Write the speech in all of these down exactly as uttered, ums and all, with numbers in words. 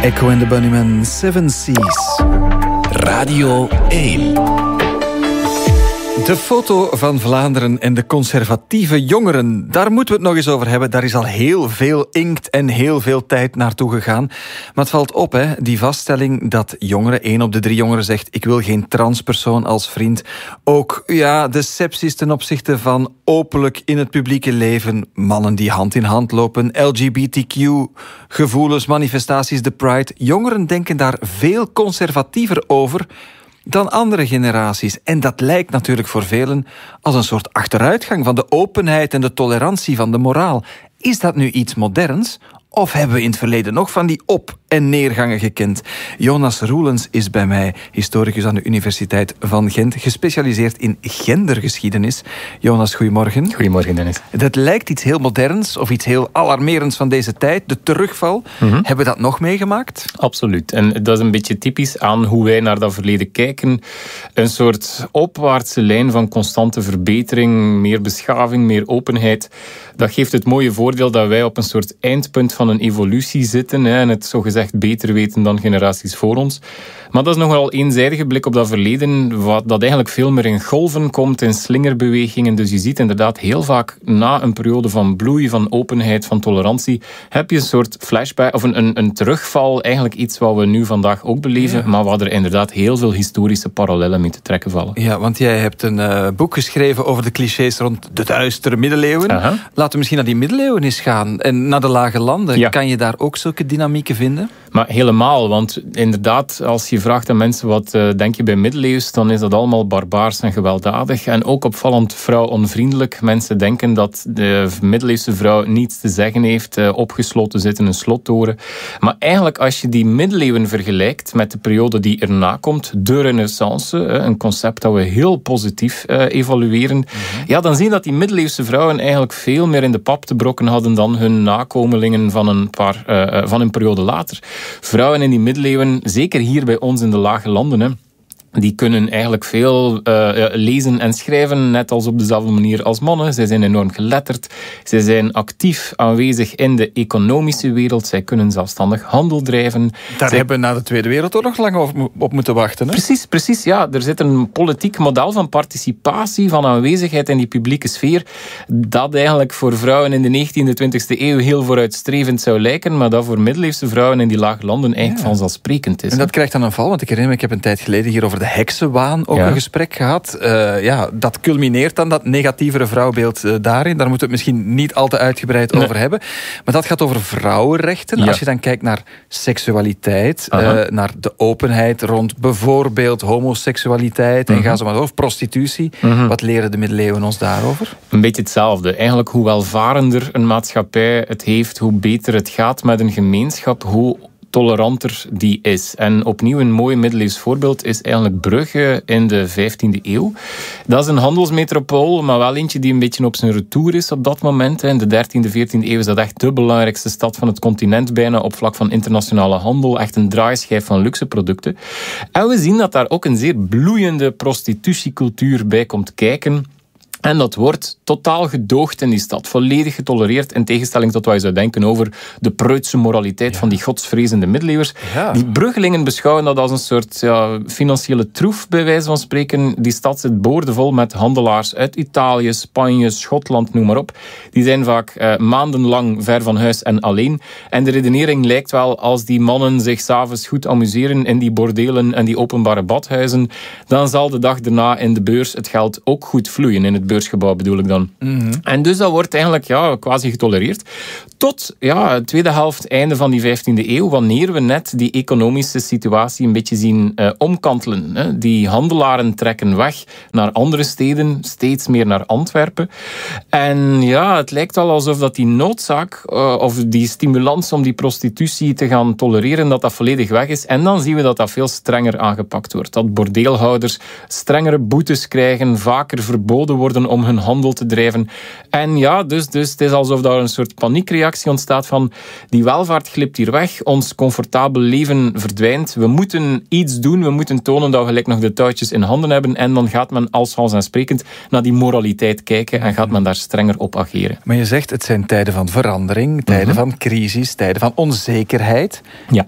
Echo and the Bunnymen, Seven Seas. Radio één. De foto van Vlaanderen en de conservatieve jongeren. Daar moeten we het nog eens over hebben. Daar is al heel veel inkt en heel veel tijd naartoe gegaan. Maar het valt op, hè, die vaststelling dat jongeren, één op de drie jongeren zegt: ik wil geen transpersoon als vriend. Ook ja, de sepsis ten opzichte van openlijk in het publieke leven. Mannen die hand in hand lopen, L G B T Q-gevoelens, manifestaties, de Pride. Jongeren denken daar veel conservatiever over dan andere generaties. En dat lijkt natuurlijk voor velen als een soort achteruitgang van de openheid en de tolerantie van de moraal. Is dat nu iets moderns? Of hebben we in het verleden nog van die op- en neergangen gekend? Jonas Roelens is bij mij, historicus aan de Universiteit van Gent, gespecialiseerd in gendergeschiedenis. Jonas, goedemorgen. Goedemorgen, Dennis. Dat lijkt iets heel moderns of iets heel alarmerends van deze tijd, de terugval. Mm-hmm. Hebben we dat nog meegemaakt? Absoluut. En dat is een beetje typisch aan hoe wij naar dat verleden kijken. Een soort opwaartse lijn van constante verbetering, meer beschaving, meer openheid. Dat geeft het mooie voordeel dat wij op een soort eindpunt van een evolutie zitten hè, en het zogezegd beter weten dan generaties voor ons. Maar dat is nogal eenzijdige blik op dat verleden, wat dat eigenlijk veel meer in golven komt, in slingerbewegingen. Dus je ziet inderdaad heel vaak na een periode van bloei, van openheid, van tolerantie, heb je een soort flashback, of een, een, een terugval, eigenlijk iets wat we nu vandaag ook beleven, ja. Maar waar er inderdaad heel veel historische parallellen mee te trekken vallen. Ja, want jij hebt een uh, boek geschreven over de clichés rond de duistere middeleeuwen. Aha. Laten we misschien naar die middeleeuwen eens gaan en naar de lage landen. Ja. Kan je daar ook zulke dynamieken vinden? Maar helemaal, want inderdaad, als je vraagt aan mensen wat uh, denk je bij middeleeuws, dan is dat allemaal barbaars en gewelddadig en ook opvallend vrouwonvriendelijk. Mensen denken dat de middeleeuwse vrouw niets te zeggen heeft, uh, opgesloten zit in een slottoren. Maar eigenlijk, als je die middeleeuwen vergelijkt met de periode die erna komt, de Renaissance, uh, een concept dat we heel positief uh, evalueren, mm-hmm. ja, dan zie je dat die middeleeuwse vrouwen eigenlijk veel meer in de pap te brokken hadden dan hun nakomelingen van een, paar, uh, van een periode later. Vrouwen in die middeleeuwen, zeker hier bij ons in de lage landen, hè, die kunnen eigenlijk veel uh, lezen en schrijven, net als op dezelfde manier als mannen. Zij zijn enorm geletterd. Zij zijn actief aanwezig in de economische wereld. Zij kunnen zelfstandig handel drijven. Daar Zij... hebben we na de Tweede Wereldoorlog lang op moeten wachten. Hè? Precies, precies. Ja, er zit een politiek model van participatie, van aanwezigheid in die publieke sfeer, dat eigenlijk voor vrouwen in de negentiende, twintigste eeuw heel vooruitstrevend zou lijken, maar dat voor middeleeuwse vrouwen in die lage landen eigenlijk ja. vanzelfsprekend is. En dat krijgt dan een val, want ik herinner me, ik heb een tijd geleden hier over de heksenwaan ook ja. een gesprek gehad. Uh, ja, dat culmineert dan, dat negatievere vrouwbeeld uh, daarin. Daar moeten we het misschien niet al te uitgebreid nee. over hebben. Maar dat gaat over vrouwenrechten. Ja. Als je dan kijkt naar seksualiteit, uh, naar de openheid rond bijvoorbeeld homoseksualiteit uh-huh. en ga zo maar door, of prostitutie. Uh-huh. Wat leren de middeleeuwen ons daarover? Een beetje hetzelfde. Eigenlijk hoe welvarender een maatschappij het heeft, hoe beter het gaat met een gemeenschap, hoe toleranter die is. En opnieuw een mooi middeleeuws voorbeeld is eigenlijk Brugge in de vijftiende eeuw. Dat is een handelsmetropool, maar wel eentje die een beetje op zijn retour is op dat moment. In de dertiende, veertiende eeuw is dat echt de belangrijkste stad van het continent, bijna op vlak van internationale handel. Echt een draaischijf van luxe producten. En we zien dat daar ook een zeer bloeiende prostitutiecultuur bij komt kijken. En dat wordt totaal gedoogd in die stad. Volledig getolereerd, in tegenstelling tot wat je zou denken over de preutse moraliteit ja. van die godsvrezende middeleeuwers. Ja. Die Bruggelingen beschouwen dat als een soort ja, financiële troef, bij wijze van spreken. Die stad zit boordevol met handelaars uit Italië, Spanje, Schotland, noem maar op. Die zijn vaak uh, maandenlang ver van huis en alleen. En de redenering lijkt wel, als die mannen zich 's avonds goed amuseren in die bordelen en die openbare badhuizen, dan zal de dag daarna in de beurs het geld ook goed vloeien, in het beursgebouw bedoel ik dan. Mm-hmm. En dus dat wordt eigenlijk ja, quasi getolereerd. Tot ja, de tweede helft, einde van die vijftiende eeuw, wanneer we net die economische situatie een beetje zien uh, omkantelen. Hè. Die handelaren trekken weg naar andere steden, steeds meer naar Antwerpen. En ja, het lijkt al alsof dat die noodzaak, uh, of die stimulans om die prostitutie te gaan tolereren, dat dat volledig weg is. En dan zien we dat dat veel strenger aangepakt wordt. Dat bordeelhouders strengere boetes krijgen, vaker verboden worden om hun handel te drijven. En ja, dus, dus het is alsof daar een soort paniekreactie ontstaat van die welvaart glipt hier weg, ons comfortabel leven verdwijnt, we moeten iets doen, we moeten tonen dat we gelijk nog de touwtjes in handen hebben en dan gaat men als vanzelfsprekend naar die moraliteit kijken en gaat men daar strenger op ageren. Maar je zegt, het zijn tijden van verandering, tijden mm-hmm. van crisis, tijden van onzekerheid. Ja.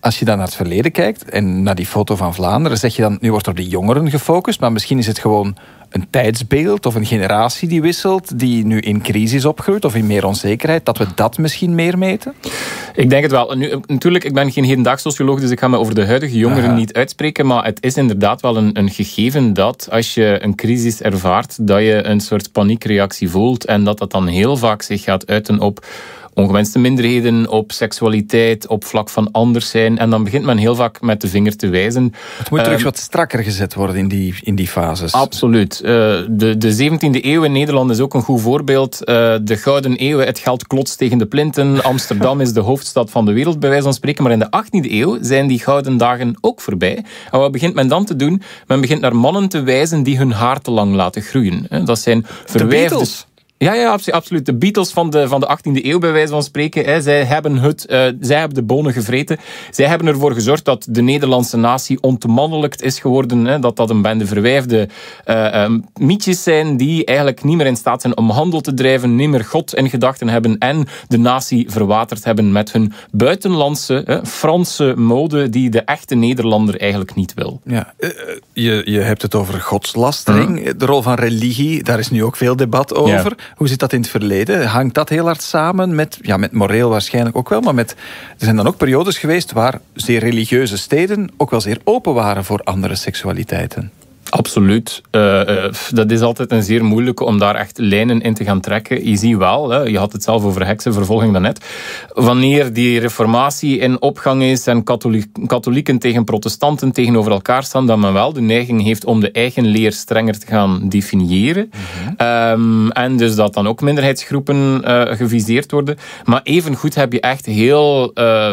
als je dan naar het verleden kijkt en naar die foto van Vlaanderen, zeg je dan, nu wordt er op de jongeren gefocust, maar misschien is het gewoon een tijdsbeeld of een generatie die wisselt, die nu in crisis opgroeit of in meer onzekerheid, dat we dat misschien meer meten? Ik denk het wel. Nu, natuurlijk, ik ben geen hedendaags socioloog, dus ik ga me over de huidige jongeren Aha. niet uitspreken, maar het is inderdaad wel een, een gegeven dat als je een crisis ervaart, dat je een soort paniekreactie voelt en dat dat dan heel vaak zich gaat uiten op ongewenste minderheden, op seksualiteit, op vlak van anders zijn. En dan begint men heel vaak met de vinger te wijzen. Het moet terug uh, wat strakker gezet worden in die, in die fases. Absoluut. Uh, de, de zeventiende eeuw in Nederland is ook een goed voorbeeld. Uh, de Gouden Eeuw, het geld klotst tegen de plinten. Amsterdam is de hoofdstad van de wereld, bij wijze van spreken. Maar in de achttiende eeuw zijn die gouden dagen ook voorbij. En wat begint men dan te doen? Men begint naar mannen te wijzen die hun haar te lang laten groeien. Dat zijn verwijfde... De Beatles. Ja, ja, absoluut. De Beatles van de, van de achttiende eeuw, bij wijze van spreken. Hè. Zij, hebben het, uh, zij hebben de bonen gevreten. Zij hebben ervoor gezorgd dat de Nederlandse natie ontemannelijkt is geworden. Hè. Dat dat een bende verwijfde uh, uh, mietjes zijn die eigenlijk niet meer in staat zijn om handel te drijven, niet meer God in gedachten hebben en de natie verwaterd hebben met hun buitenlandse, hè, Franse mode die de echte Nederlander eigenlijk niet wil. Ja, uh, je, je hebt het over godslastering. Mm. De rol van religie, daar is nu ook veel debat over. Ja. Hoe zit dat in het verleden? Hangt dat heel hard samen met, ja, met moreel waarschijnlijk ook wel, maar met, er zijn dan ook periodes geweest waar zeer religieuze steden ook wel zeer open waren voor andere seksualiteiten. Absoluut. Uh, uh, dat is altijd een zeer moeilijke om daar echt lijnen in te gaan trekken. Je ziet wel, hè, je had het zelf over heksenvervolging daarnet, wanneer die reformatie in opgang is en katholiek, katholieken tegen protestanten tegenover elkaar staan, dat men wel de neiging heeft om de eigen leer strenger te gaan definiëren. Mm-hmm. Um, en dus dat dan ook minderheidsgroepen uh, geviseerd worden. Maar evengoed heb je echt heel uh,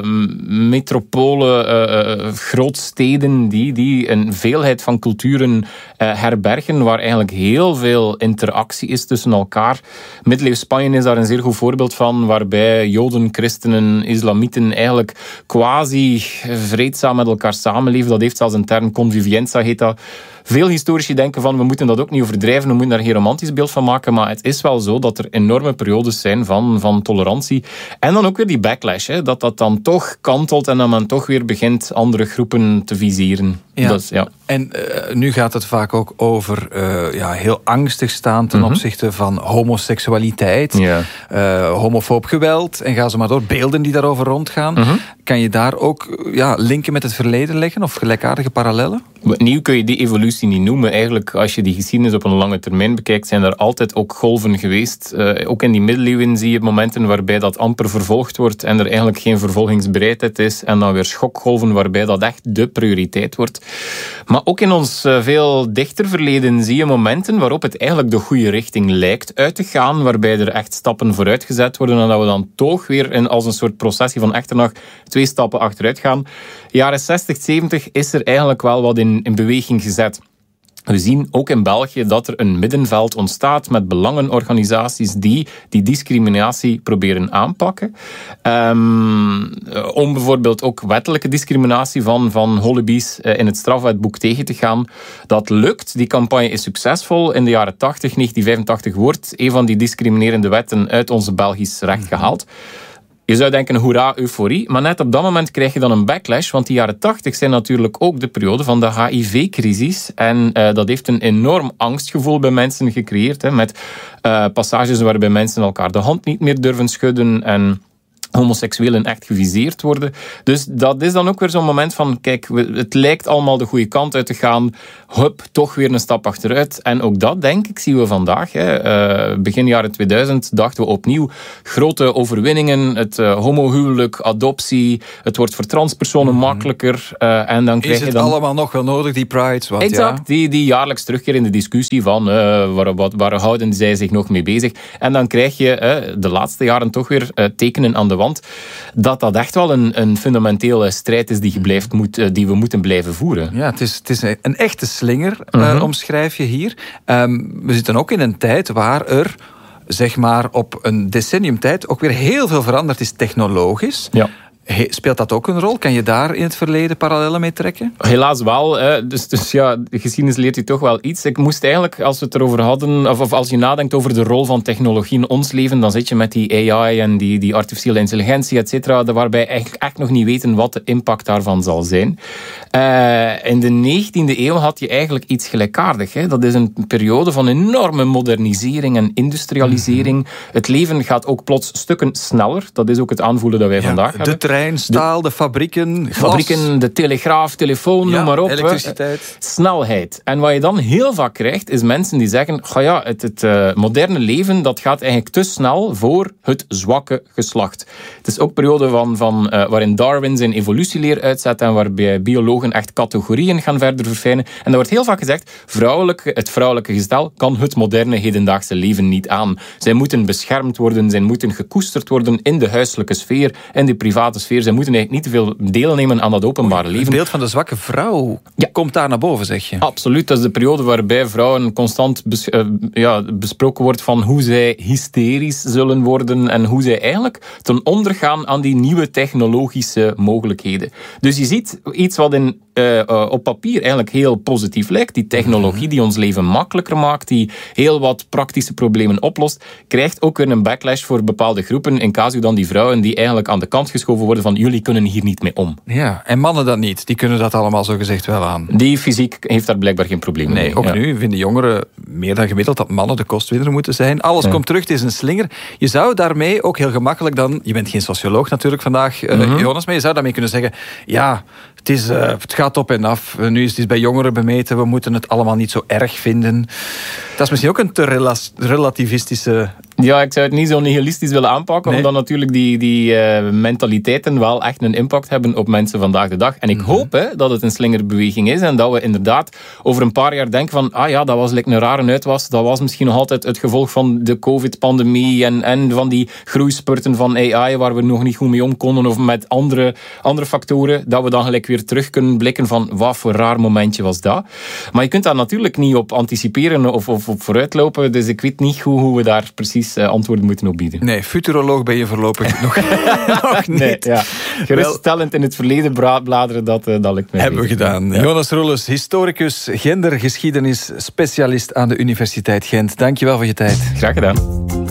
metropolen, uh, uh, grootsteden die, die een veelheid van culturen Uh, herbergen, waar eigenlijk heel veel interactie is tussen elkaar. Middeleeuws Spanje is daar een zeer goed voorbeeld van, waarbij Joden, christenen, islamieten eigenlijk quasi vreedzaam met elkaar samenleven. Dat heeft zelfs een term, convivienza heet dat. Veel historici denken van, we moeten dat ook niet overdrijven, we moeten daar geen romantisch beeld van maken, maar het is wel zo dat er enorme periodes zijn van, van tolerantie. En dan ook weer die backlash, hè, dat dat dan toch kantelt en dat men toch weer begint andere groepen te viseren. Ja. Dat, ja. En uh, nu gaat het vaak ook over uh, ja, heel angstig staan ten mm-hmm. opzichte van homoseksualiteit, ja. uh, homofoob geweld, en ga zo maar door, beelden die daarover rondgaan. Mm-hmm. Kan je daar ook ja, linken met het verleden leggen of gelijkaardige parallellen? Opnieuw kun je die evolutie niet noemen. Eigenlijk, als je die geschiedenis op een lange termijn bekijkt, zijn er altijd ook golven geweest. Uh, ook in die middeleeuwen zie je momenten waarbij dat amper vervolgd wordt en er eigenlijk geen vervolgingsbereidheid is. En dan weer schokgolven waarbij dat echt de prioriteit wordt. Maar ook in ons uh, veel dichter verleden zie je momenten waarop het eigenlijk de goede richting lijkt uit te gaan, waarbij er echt stappen vooruit gezet worden en dat we dan toch weer in, als een soort processie van Echternach twee stappen achteruit gaan. Jaren zestig, zeventig is er eigenlijk wel wat in in beweging gezet. We zien ook in België dat er een middenveld ontstaat met belangenorganisaties die die discriminatie proberen aanpakken. Um, om bijvoorbeeld ook wettelijke discriminatie van, van holibies in het strafwetboek tegen te gaan. Dat lukt. Die campagne is succesvol. In de jaren tachtig, negentien vijfentachtig wordt een van die discriminerende wetten uit onze Belgisch recht gehaald. Je zou denken, hoera, euforie. Maar net op dat moment krijg je dan een backlash. Want die jaren tachtig zijn natuurlijk ook de periode van de H I V-crisis. En uh, dat heeft een enorm angstgevoel bij mensen gecreëerd. Hè, met uh, passages waarbij mensen elkaar de hand niet meer durven schudden. En homoseksuelen echt geviseerd worden. Dus dat is dan ook weer zo'n moment van, kijk, het lijkt allemaal de goede kant uit te gaan. Hup, toch weer een stap achteruit. En ook dat, denk ik, zien we vandaag. Hè. Uh, begin jaren tweeduizend dachten we opnieuw grote overwinningen. Het uh, homohuwelijk, adoptie. Het wordt voor transpersonen mm-hmm. makkelijker. Uh, en dan krijg is het je dan allemaal nog wel nodig, die prides? Want, exact, ja. die, die jaarlijks terugkeer in de discussie van uh, waar, waar, waar houden zij zich nog mee bezig. En dan krijg je uh, de laatste jaren toch weer uh, tekenen aan de wand dat dat echt wel een, een fundamentele strijd is die, blijft, moet, die we moeten blijven voeren. Ja, het is, het is een echte slinger, mm-hmm. uh, omschrijf je hier. Um, we zitten ook in een tijd waar er, zeg maar, op een decennium tijd ook weer heel veel veranderd is technologisch. Ja. He, speelt dat ook een rol? Kan je daar in het verleden parallellen mee trekken? Helaas wel. Hè. Dus, dus ja, de geschiedenis leert je toch wel iets. Ik moest eigenlijk, als we het erover hadden, of, of als je nadenkt over de rol van technologie in ons leven, dan zit je met die A I en die, die artificiële intelligentie, et cetera, waarbij eigenlijk echt nog niet weten wat de impact daarvan zal zijn. Uh, in de negentiende eeuw had je eigenlijk iets gelijkaardigs. Hè. Dat is een periode van enorme modernisering en industrialisering. Mm-hmm. Het leven gaat ook plots stukken sneller. Dat is ook het aanvoelen dat wij ja, vandaag hebben. De trein, staal, de, de fabrieken, glas. Fabrieken, de telegraaf, telefoon, ja, noem maar op. Elektriciteit. Snelheid. En wat je dan heel vaak krijgt, is mensen die zeggen, goh ja, het, het uh, moderne leven, dat gaat eigenlijk te snel voor het zwakke geslacht. Het is ook een periode van, van, uh, waarin Darwin zijn evolutieleer uitzet en waarbij biologen echt categorieën gaan verder verfijnen. En er wordt heel vaak gezegd, vrouwelijke, het vrouwelijke gestel kan het moderne hedendaagse leven niet aan. Zij moeten beschermd worden, zij moeten gekoesterd worden in de huiselijke sfeer, in de private sfeer. Zij moeten eigenlijk niet te veel deelnemen aan dat openbare leven. Het beeld van de zwakke vrouw ja. komt daar naar boven, zeg je? Absoluut. Dat is de periode waarbij vrouwen constant bes, uh, ja, besproken wordt van hoe zij hysterisch zullen worden en hoe zij eigenlijk ten onder gaan aan die nieuwe technologische mogelijkheden. Dus je ziet iets wat in, uh, uh, op papier eigenlijk heel positief lijkt. Die technologie die ons leven makkelijker maakt, die heel wat praktische problemen oplost, krijgt ook weer een backlash voor bepaalde groepen, in casu dan die vrouwen die eigenlijk aan de kant geschoven worden van jullie kunnen hier niet mee om. Ja, en mannen dat niet. Die kunnen dat allemaal zo gezegd wel aan. Die fysiek heeft daar blijkbaar geen probleem mee. Nee, ook ja. nu vinden jongeren meer dan gemiddeld dat mannen de kostwinner moeten zijn. Alles ja. komt terug, het is een slinger. Je zou daarmee ook heel gemakkelijk dan, je bent geen socioloog natuurlijk vandaag, uh, mm-hmm. Jonas, maar je zou daarmee kunnen zeggen, ja, het, is, uh, het gaat op en af. Uh, nu is het bij jongeren bemeten, we moeten het allemaal niet zo erg vinden. Dat is misschien ook een te rela- relativistische... Ja, ik zou het niet zo nihilistisch willen aanpakken, nee. omdat natuurlijk die, die uh, mentaliteiten wel echt een impact hebben op mensen vandaag de dag. En ik mm-hmm. hoop hè, dat het een slingerbeweging is en dat we inderdaad over een paar jaar denken van, ah ja, dat was like een rare uitwas, dat was misschien nog altijd het gevolg van de covid-pandemie en, en van die groeispurten van A I waar we nog niet goed mee om konden of met andere, andere factoren, dat we dan gelijk weer terug kunnen blikken van, wat voor raar momentje was dat. Maar je kunt daar natuurlijk niet op anticiperen of, of op vooruitlopen, dus ik weet niet hoe, hoe we daar precies antwoorden moeten op bieden. Nee, futuroloog ben je voorlopig nog, nog niet. Nee, ja. Geruststellend in het verleden bladeren, dat, dat lukt mij. Hebben we gedaan. Ja. Jonas Roelens, historicus, gendergeschiedenis, specialist aan de Universiteit Gent. Dankjewel voor je tijd. Graag gedaan.